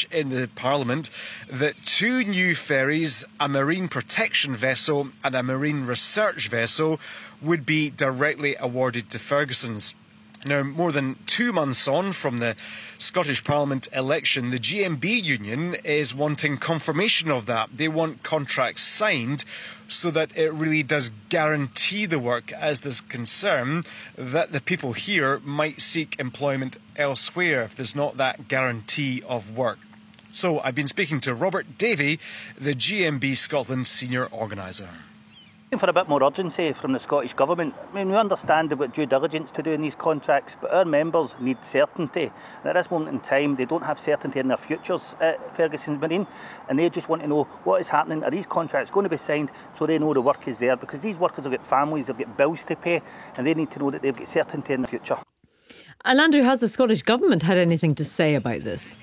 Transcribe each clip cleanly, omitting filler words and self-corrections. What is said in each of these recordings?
speech in the Parliament that 2 new ferries, a marine protection vessel and a marine research vessel, would be directly awarded to Ferguson's. Now, more than 2 months on from the Scottish Parliament election, the GMB union is wanting confirmation of that. They want contracts signed so that it really does guarantee the work, as there's concern that the people here might seek employment elsewhere if there's not that guarantee of work. So I've been speaking to Robert Davey, the GMB Scotland senior organiser. For a bit more urgency from the Scottish Government. I mean, we understand they've got due diligence to do in these contracts, but our members need certainty. And at this moment in time, they don't have certainty in their futures at Ferguson's Marine, and they just want to know what is happening. Are these contracts going to be signed so they know the work is there? Because these workers have got families, they've got bills to pay, and they need to know that they've got certainty in the future. And Andrew, has the Scottish Government had anything to say about this?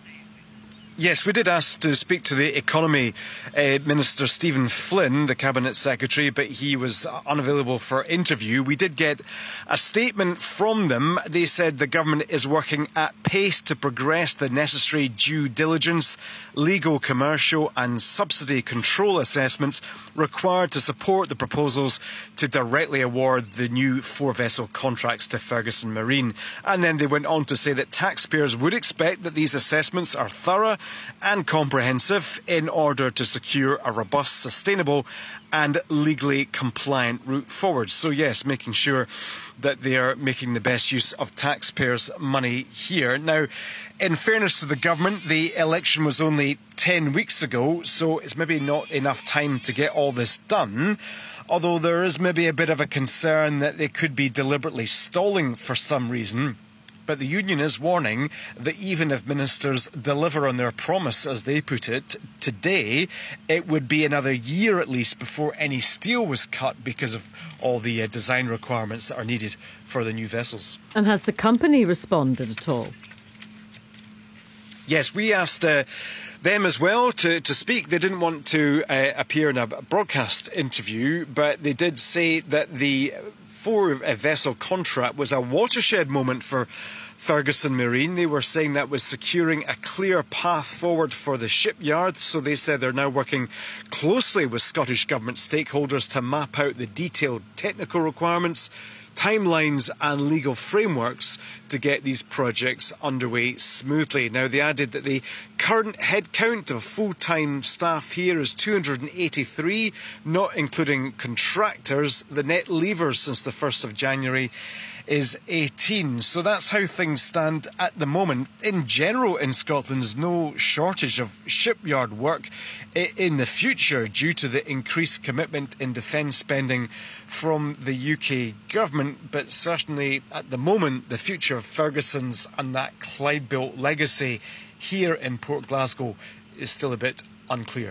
Yes, we did ask to speak to the Economy Minister Stephen Flynn, the Cabinet Secretary, but he was unavailable for interview. We did get a statement from them. They said the government is working at pace to progress the necessary due diligence, legal, commercial and subsidy control assessments required to support the proposals to directly award the new 4-vessel contracts to Ferguson Marine. And then they went on to say that taxpayers would expect that these assessments are thorough and comprehensive in order to secure a robust, sustainable and legally compliant route forward. So yes, making sure that they are making the best use of taxpayers' money here. Now, in fairness to the government, the election was only 10 weeks ago, so it's maybe not enough time to get all this done. Although there is maybe a bit of a concern that they could be deliberately stalling for some reason. But the union is warning that even if ministers deliver on their promise, as they put it, today, it would be another year at least before any steel was cut because of all the design requirements that are needed for the new vessels. And has the company responded at all? Yes, we asked them as well to speak. They didn't want to appear in a broadcast interview, but they did say that the 4-vessel contract was a watershed moment for Ferguson Marine. They were saying that was securing a clear path forward for the shipyard. So they said they're now working closely with Scottish Government stakeholders to map out the detailed technical requirements, timelines and legal frameworks to get these projects underway smoothly. Now, they added that the current headcount of full-time staff here is 283, not including contractors. The net leavers since the 1st of January is 18. So that's how things stand at the moment. In general, in Scotland, there's no shortage of shipyard work in the future due to the increased commitment in defence spending from the UK government. But certainly at the moment, the future of Ferguson's and that Clydebuilt legacy here in Port Glasgow is still a bit unclear.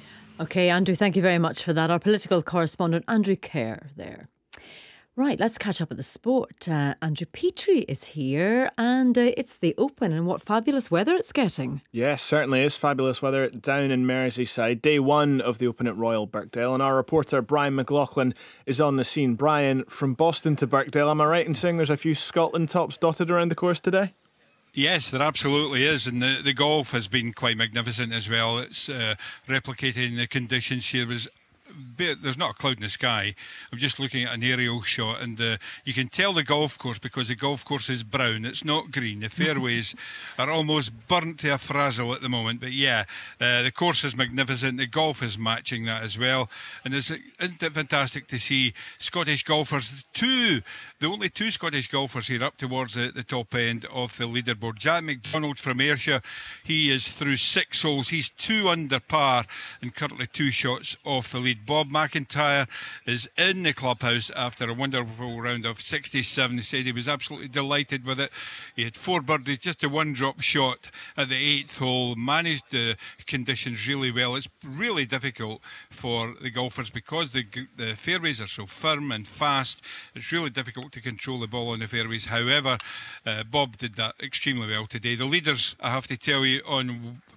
OK, Andrew, thank you very much for that. Our political correspondent, Andrew Kerr, there. Right, let's catch up with the sport. Andrew Petrie is here and it's the Open, and what fabulous weather it's getting. Yes, certainly is fabulous weather down in Merseyside. Day 1 of the Open at Royal Birkdale, and our reporter Brian McLaughlin is on the scene. Brian, from Boston to Birkdale, am I right in saying there's a few Scotland tops dotted around the course today? Yes, there absolutely is, and the golf has been quite magnificent as well. It's replicating the conditions here. There's not a cloud in the sky. I'm just looking at an aerial shot, and you can tell the golf course because the golf course is brown. It's not green. The fairways are almost burnt to a frazzle at the moment. But yeah, the course is magnificent. The golf is matching that as well. And isn't it fantastic to see Scottish golfers, the only 2 Scottish golfers here up towards the top end of the leaderboard. Jack McDonald from Ayrshire, he is through 6 holes. He's 2 under par and currently 2 shots off the lead. Bob McIntyre is in the clubhouse after a wonderful round of 67. He said he was absolutely delighted with it. He had 4 birdies, just a 1-drop shot at the 8th hole, managed the conditions really well. It's really difficult for the golfers because the fairways are so firm and fast. It's really difficult to control the ball on the fairways. However, Bob did that extremely well today. The leaders, I have to tell you, on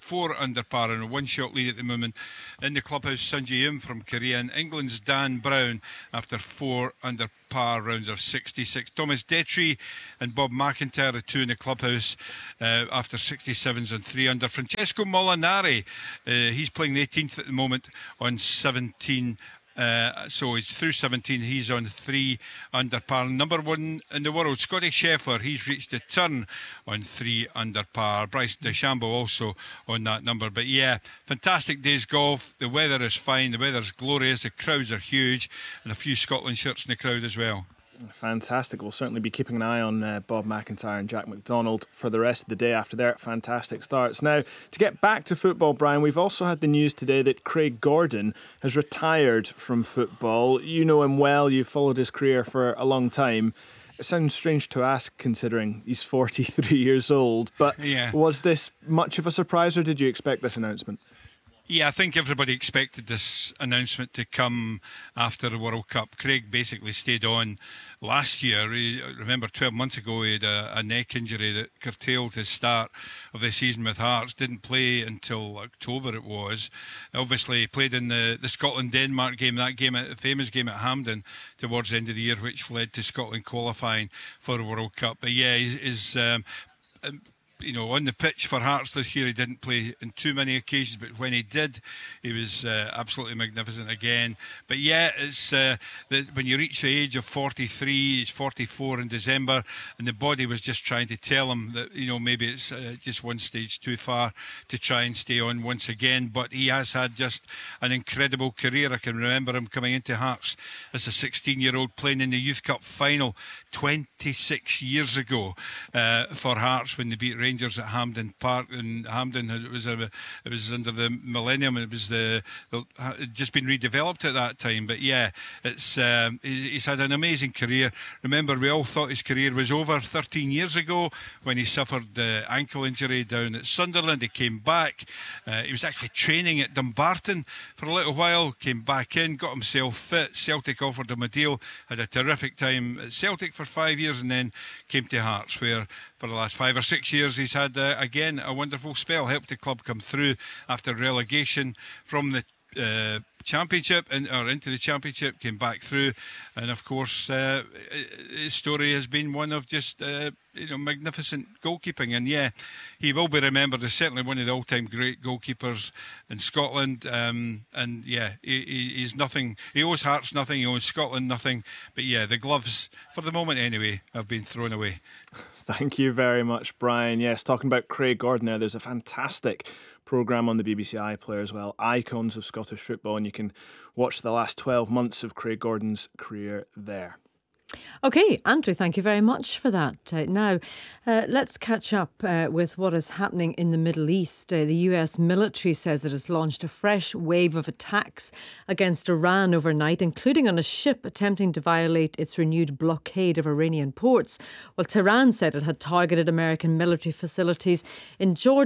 4 under par and a 1-shot lead at the moment. In the clubhouse, Sun Ji-Im from Korea, and England's Dan Brown after 4 under par rounds of 66. Thomas Detry and Bob McIntyre, the 2 in the clubhouse after 67s and 3 under. Francesco Molinari, he's playing the 18th at the moment on 17. So he's through 17. He's on 3 under par. Number 1 in the world, Scotty Scheffler, he's reached a turn on 3 under par. Bryce DeChambeau also on that number. But yeah, fantastic day's golf. The weather is fine. The weather's glorious. The crowds are huge, and a few Scotland shirts in the crowd as well. Fantastic. We'll certainly be keeping an eye on Bob McIntyre and Jack McDonald for the rest of the day after their fantastic starts. Now, to get back to football, Brian, we've also had the news today that Craig Gordon has retired from football. You know him well. You've followed his career for a long time. It sounds strange to ask considering he's 43 years old, but yeah. Was this much of a surprise, or did you expect this announcement? Yeah, I think everybody expected this announcement to come after the World Cup. Craig basically stayed on last year. Remember, 12 months ago, he had a neck injury that curtailed his start of the season with Hearts. Didn't play until October, it was. Obviously, he played in the Scotland-Denmark game, that game, the famous game at Hampden, towards the end of the year, which led to Scotland qualifying for the World Cup. But yeah, he's on the pitch for Hearts this year, he didn't play in too many occasions, but when he did, he was absolutely magnificent again. But yeah, it's when you reach the age of 43, he's 44 in December, and the body was just trying to tell him that, maybe it's just one stage too far to try and stay on once again. But he has had just an incredible career. I can remember him coming into Hearts as a 16-year-old playing in the Youth Cup final 26 years ago for Hearts when they beat Rangers at Hampden Park in Hampden. It was under the millennium, and it was it'd just been redeveloped at that time. But yeah, it's he's had an amazing career. Remember, we all thought his career was over 13 years ago when he suffered the ankle injury down at Sunderland. He came back. He was actually training at Dumbarton for a little while. Came back in, got himself fit. Celtic offered him a deal. Had a terrific time at Celtic for 5 years, and then came to Hearts, where for the last 5 or 6 years he's had again a wonderful spell. Helped the club come through after relegation from the Championship into the Championship, came back through, and of course his story has been one of just magnificent goalkeeping. And yeah, he will be remembered as certainly one of the all-time great goalkeepers in Scotland. And yeah, he's nothing. He owes Hearts nothing. He owes Scotland nothing. But yeah, the gloves, for the moment anyway, have been thrown away. Thank you very much, Brian. Yes, talking about Craig Gordon there, there's a fantastic programme on the BBC iPlayer as well, Icons of Scottish Football, and you can watch the last 12 months of Craig Gordon's career there. OK, Andrew, thank you very much for that. Now, let's catch up with what is happening in the Middle East. The US military says it has launched a fresh wave of attacks against Iran overnight, including on a ship attempting to violate its renewed blockade of Iranian ports. Well, Tehran said it had targeted American military facilities in Jordan